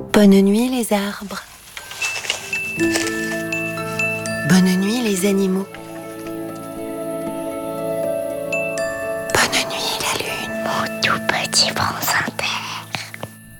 Bonne nuit les arbres. Bonne nuit les animaux. Bonne nuit la lune. Mon tout petit prince.